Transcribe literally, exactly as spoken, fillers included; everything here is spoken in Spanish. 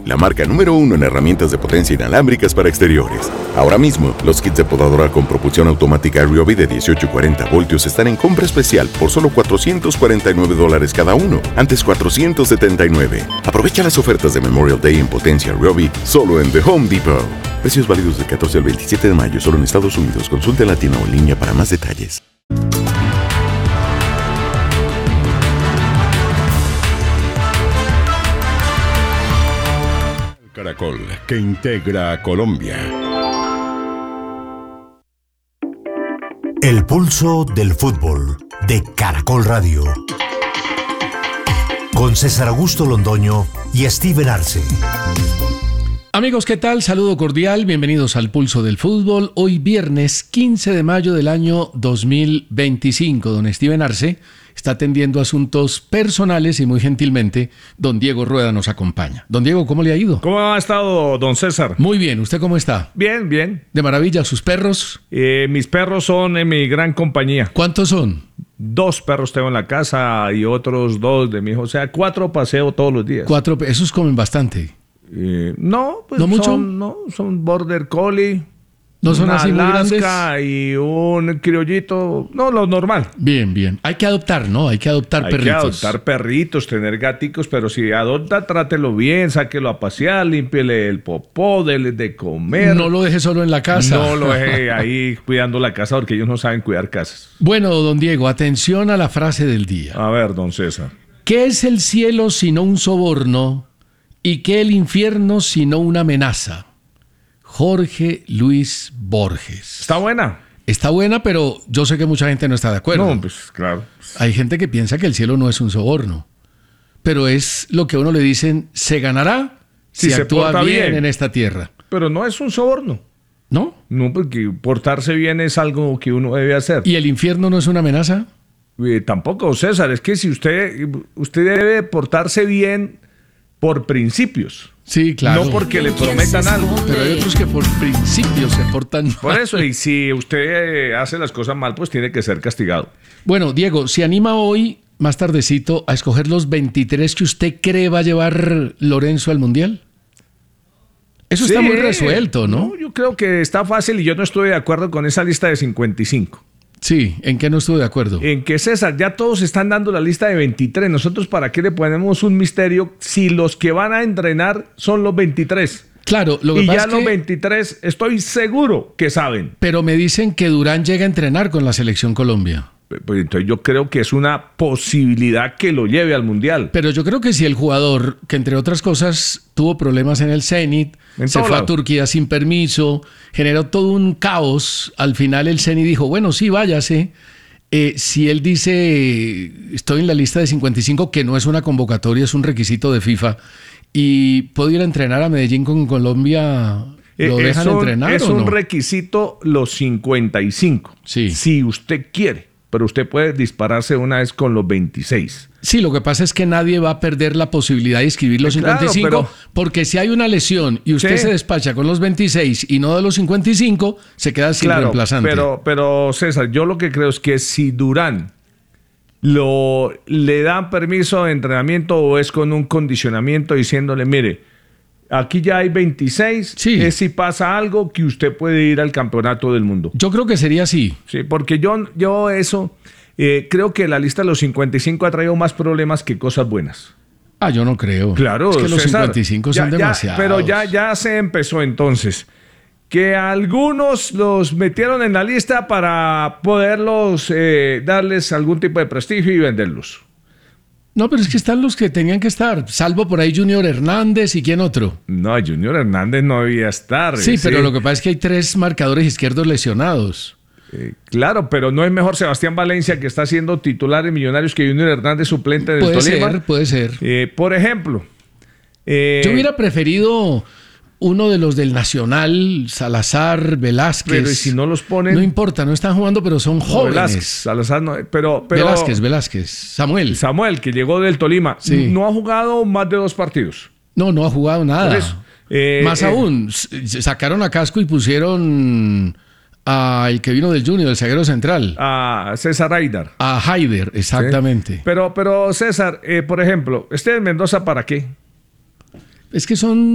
la marca número uno en herramientas de potencia inalámbricas para exteriores. Ahora mismo, los kits de podadora con propulsión automática Ryobi de dieciocho y cuarenta voltios están en compra especial por solo cuatrocientos cuarenta y nueve dólares cada uno, antes cuatrocientos setenta y nueve. Aprovecha las ofertas de Memorial Day en potencia Ryobi solo en The Home Depot. Precios válidos del catorce al veintisiete de mayo solo en Estados Unidos. Consulte en la tienda o en línea para más detalles. Caracol, que integra a Colombia. El pulso del fútbol de Caracol Radio. Con César Augusto Londoño y Steven Arce. Amigos, ¿qué tal? Saludo cordial, bienvenidos al Pulso del Fútbol. Hoy viernes quince de mayo del año dos mil veinticinco. Don Steven Arce está atendiendo asuntos personales y muy gentilmente don Diego Rueda nos acompaña. Don Diego, ¿cómo le ha ido? ¿Cómo ha estado, don César? Muy bien, ¿usted cómo está? Bien, bien. ¿De maravilla? ¿Sus perros? Eh, mis perros son en mi gran compañía. ¿Cuántos son? Dos perros tengo en la casa y otros dos de mi hijo. O sea, cuatro paseo todos los días. Cuatro, esos comen bastante. Eh, no, pues ¿No mucho? Son, no, son border collie. ¿No son una así muy grandes? Alaska y un criollito. No, lo normal. Bien, bien. Hay que adoptar, ¿no? Hay que adoptar Hay perritos. Hay que adoptar perritos, tener gaticos, pero si adopta, trátelo bien, sáquelo a pasear, límpiele el popó, dele de comer. No lo deje solo en la casa. No lo deje ahí cuidando la casa porque ellos no saben cuidar casas. Bueno, don Diego, atención a la frase del día. A ver, don César. ¿Qué es el cielo sino un soborno? ¿Y qué el infierno sino una amenaza? Jorge Luis Borges. ¿Está buena? Está buena, pero yo sé que mucha gente no está de acuerdo. No, pues claro. Hay gente que piensa que el cielo no es un soborno, pero es lo que a uno le dicen, se ganará si, si se actúa porta bien, bien en esta tierra. Pero no es un soborno. ¿No? No, porque portarse bien es algo que uno debe hacer. ¿Y el infierno no es una amenaza? Eh, tampoco, César. Es que si usted, usted debe portarse bien por principios. Sí, claro. No porque le prometan algo. Pero hay otros que por principio se portan mal. Por eso, y si usted hace las cosas mal, pues tiene que ser castigado. Bueno, Diego, ¿se anima hoy, más tardecito, a escoger los veintitrés que usted cree va a llevar Lorenzo al Mundial? Eso sí, está muy resuelto, ¿no? ¿no? Yo creo que está fácil y yo no estoy de acuerdo con esa lista de cincuenta y cinco. Sí, ¿en qué no estuve de acuerdo? En que, César, ya todos están dando la lista de veintitrés. Nosotros, ¿para qué le ponemos un misterio si los que van a entrenar son los veintitrés? Claro, lo que y pasa ya es los que... veintitrés estoy seguro que saben. Pero me dicen que Durán llega a entrenar con la Selección Colombia. Pues entonces yo creo que es una posibilidad que lo lleve al Mundial. Pero yo creo que si el jugador, que entre otras cosas tuvo problemas en el Zenit, en se fue lado. a Turquía sin permiso, generó todo un caos, al final el Zenit dijo, bueno, sí, váyase. Eh, si él dice, estoy en la lista de cincuenta y cinco, que no es una convocatoria, es un requisito de FIFA, y puedo ir a entrenar a Medellín con Colombia, ¿lo eh, dejan es un, entrenar es o no? un requisito los cincuenta y cinco. Sí. Si usted quiere. Pero usted puede dispararse una vez con los veintiséis. Sí, lo que pasa es que nadie va a perder la posibilidad de inscribir los Claro, cincuenta y cinco, pero... porque si hay una lesión y usted sí. se despacha con los veintiséis y no de los cincuenta y cinco, se queda sin claro, reemplazante. Pero, pero, César, yo lo que creo es que si Durán lo, le dan permiso de entrenamiento o es con un condicionamiento diciéndole, mire, aquí ya hay veintiséis, sí. es si pasa algo que usted puede ir al campeonato del mundo. Yo creo que sería así. Sí, porque yo, yo eso, eh, creo que la lista de los cincuenta y cinco ha traído más problemas que cosas buenas. Ah, yo no creo. Claro, es que los César, cincuenta y cinco ya, son ya, demasiados. Pero ya, ya se empezó entonces. Que algunos los metieron en la lista para poderlos eh, darles algún tipo de prestigio y venderlos. No, pero es que están los que tenían que estar, salvo por ahí Junior Hernández y quién otro. No, Junior Hernández no debía estar. Sí, ese. pero lo que pasa es que hay tres marcadores izquierdos lesionados. Eh, claro, pero no es mejor Sebastián Valencia, que está siendo titular en Millonarios, que Junior Hernández, suplente del puede Tolima. Puede ser, puede ser. Eh, por ejemplo. Eh, Yo hubiera preferido uno de los del Nacional, Salazar, Velázquez. Pero ¿y si no los ponen? No importa, no están jugando, pero son jóvenes. No, Velázquez, Salazar no, pero, pero Velázquez, Velázquez, Samuel. Samuel, que llegó del Tolima, sí. no ha jugado más de dos partidos. No, no ha jugado nada. Eh, Más eh, aún, sacaron a Casco y pusieron al que vino del Junior, el zaguero central. A César Haidar. A Haider, exactamente. ¿Sí? Pero, pero César, eh, por ejemplo, ¿este Mendoza para qué? Es que son